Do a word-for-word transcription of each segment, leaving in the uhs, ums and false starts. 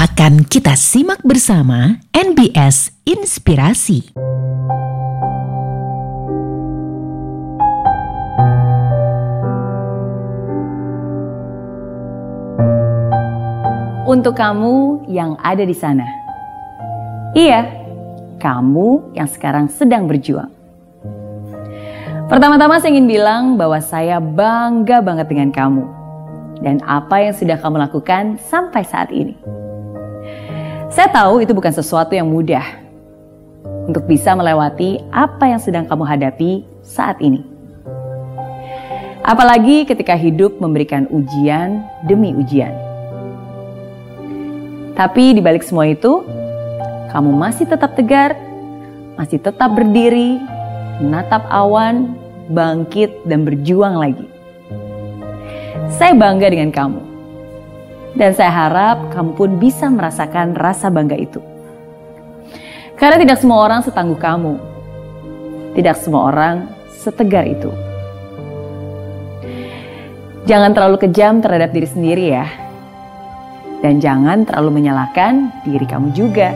Akan kita simak bersama N B S Inspirasi. Untuk kamu yang ada di sana. Iya, kamu yang sekarang sedang berjuang. Pertama-tama saya ingin bilang bahwa saya bangga banget dengan kamu dan apa yang sudah kamu lakukan sampai saat ini. Saya tahu itu bukan sesuatu yang mudah untuk bisa melewati apa yang sedang kamu hadapi saat ini. Apalagi ketika hidup memberikan ujian demi ujian. Tapi di balik semua itu, kamu masih tetap tegar, masih tetap berdiri, menatap awan, bangkit dan berjuang lagi. Saya bangga dengan kamu. Dan saya harap kamu pun bisa merasakan rasa bangga itu. Karena tidak semua orang setangguh kamu. Tidak semua orang setegar itu. Jangan terlalu kejam terhadap diri sendiri ya. Dan jangan terlalu menyalahkan diri kamu juga.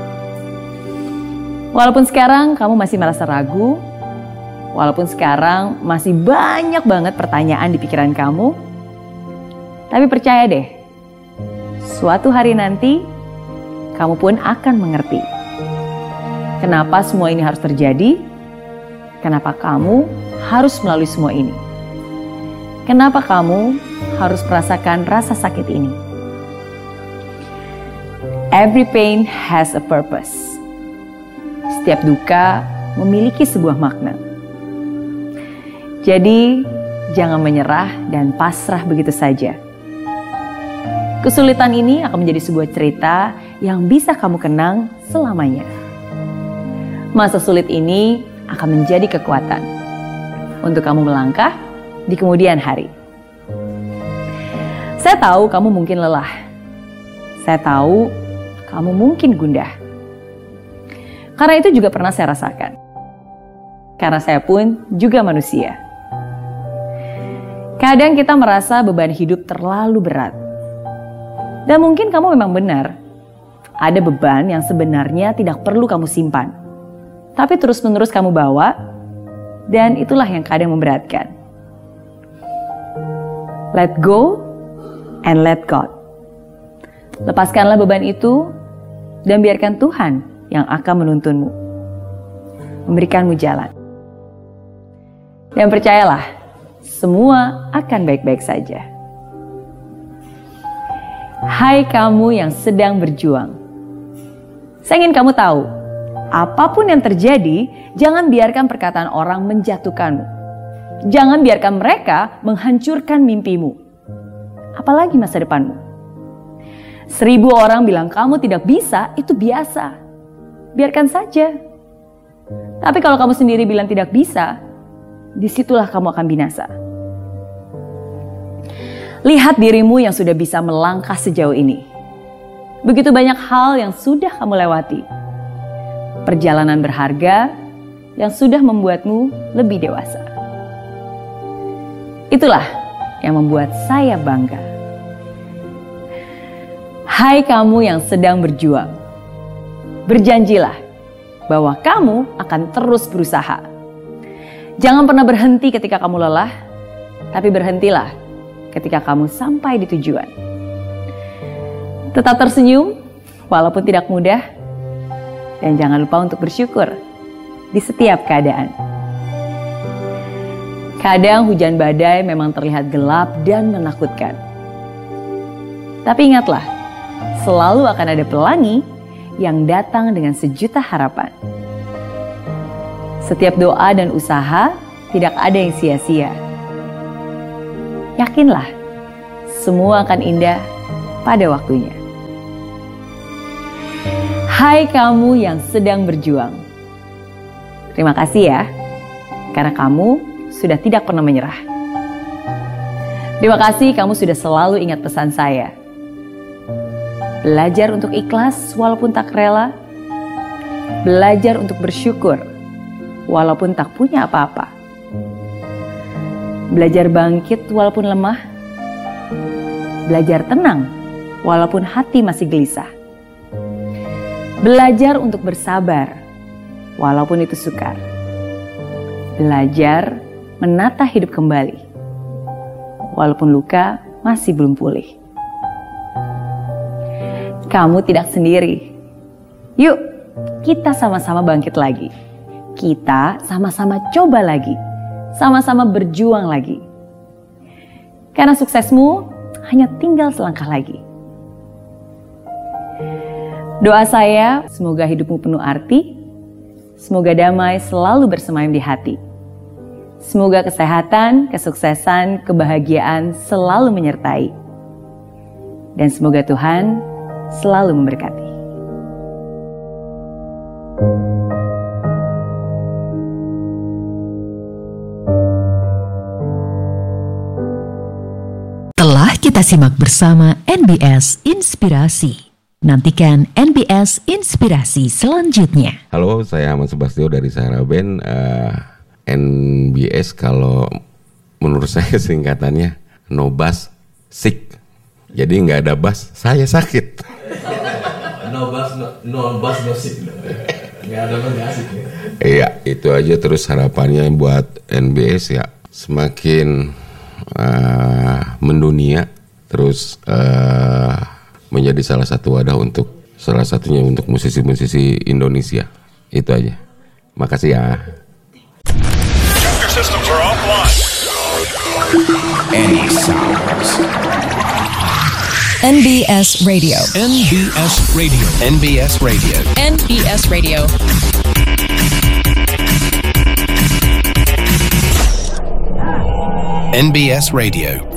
Walaupun sekarang kamu masih merasa ragu, walaupun sekarang masih banyak banget pertanyaan di pikiran kamu, tapi percaya deh, suatu hari nanti kamu pun akan mengerti. Kenapa semua ini harus terjadi? Kenapa kamu harus melalui semua ini? Kenapa kamu harus merasakan rasa sakit ini? Every pain has a purpose. Setiap duka memiliki sebuah makna. Jadi, jangan menyerah dan pasrah begitu saja. Kesulitan ini akan menjadi sebuah cerita yang bisa kamu kenang selamanya. Masa sulit ini akan menjadi kekuatan untuk kamu melangkah di kemudian hari. Saya tahu kamu mungkin lelah. Saya tahu kamu mungkin gundah. Karena itu juga pernah saya rasakan. Karena saya pun juga manusia. Kadang kita merasa beban hidup terlalu berat. Dan mungkin kamu memang benar. Ada beban yang sebenarnya tidak perlu kamu simpan. Tapi terus-menerus kamu bawa. Dan itulah yang kadang memberatkan. Let go and let God. Lepaskanlah beban itu. Dan biarkan Tuhan yang akan menuntunmu. Memberikanmu jalan. Dan percayalah, semua akan baik-baik saja. Hai kamu yang sedang berjuang. Saya ingin kamu tahu, apapun yang terjadi, jangan biarkan perkataan orang menjatuhkanmu. Jangan biarkan mereka menghancurkan mimpimu. Apalagi masa depanmu. Seribu orang bilang kamu tidak bisa, itu biasa. Biarkan saja. Tapi kalau kamu sendiri bilang tidak bisa, disitulah kamu akan binasa. Lihat dirimu yang sudah bisa melangkah sejauh ini. Begitu banyak hal yang sudah kamu lewati. Perjalanan berharga yang sudah membuatmu lebih dewasa. Itulah yang membuat saya bangga. Hai kamu yang sedang berjuang. Berjanjilah bahwa kamu akan terus berusaha. Jangan pernah berhenti ketika kamu lelah, tapi berhentilah ketika kamu sampai di tujuan. Tetap tersenyum walaupun tidak mudah, dan jangan lupa untuk bersyukur di setiap keadaan. Kadang hujan badai memang terlihat gelap dan menakutkan. Tapi ingatlah, selalu akan ada pelangi yang datang dengan sejuta harapan. Setiap doa dan usaha tidak ada yang sia-sia. Yakinlah, semua akan indah pada waktunya. Hai kamu yang sedang berjuang. Terima kasih ya, karena kamu sudah tidak pernah menyerah. Terima kasih kamu sudah selalu ingat pesan saya. Belajar untuk ikhlas walaupun tak rela. Belajar untuk bersyukur walaupun tak punya apa-apa. Belajar bangkit walaupun lemah. Belajar tenang walaupun hati masih gelisah. Belajar untuk bersabar, walaupun itu sukar. Belajar menata hidup kembali, walaupun luka masih belum pulih. Kamu tidak sendiri. Yuk, kita sama-sama bangkit lagi. Kita sama-sama coba lagi. Sama-sama berjuang lagi. Karena suksesmu hanya tinggal selangkah lagi. Doa saya, semoga hidupmu penuh arti. Semoga damai selalu bersemayam di hati. Semoga kesehatan, kesuksesan, kebahagiaan selalu menyertai. Dan semoga Tuhan selalu memberkati. Telah kita simak bersama N B S Inspirasi. Nantikan N B S Inspirasi selanjutnya. Halo, saya Ahmad Subastio dari Sahara Band. uh, N B S kalau menurut saya singkatannya no bass sick. Jadi nggak ada bass, saya sakit. No bass no, no bass no sick. Nggak ada bass nggak asik ya. Iya, itu aja. Terus harapannya buat N B S ya semakin uh, mendunia, terus uh, menjadi salah satu wadah untuk salah satunya untuk musisi-musisi Indonesia. Itu aja. Makasih ya. N B S Radio. N B S Radio. N B S Radio. N B S Radio. N B S Radio.